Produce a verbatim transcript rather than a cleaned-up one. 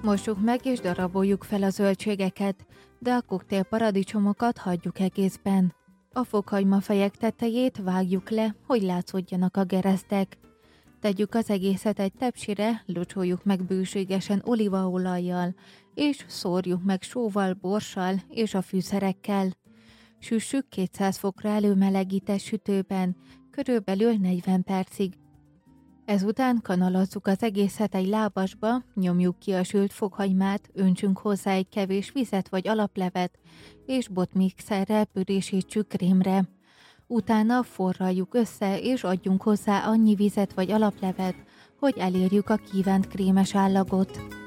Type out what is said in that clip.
Mossuk meg és daraboljuk fel a zöldségeket, de a koktélparadicsomokat hagyjuk egészben. A fokhagymafejek tetejét vágjuk le, hogy látszódjanak a geresztek. Tegyük az egészet egy tepsire, locsoljuk meg bőségesen olívaolajjal, és szórjuk meg sóval, borssal és a fűszerekkel. Süssük kétszáz fokra előmelegített sütőben, körülbelül negyven percig. Ezután kanalazzuk az egészet egy lábasba, nyomjuk ki a sült fokhagymát, öntsünk hozzá egy kevés vizet vagy alaplevet, és botmixerrel pürésítsük krémre. Utána forraljuk össze, és adjunk hozzá annyi vizet vagy alaplevet, hogy elérjük a kívánt krémes állagot.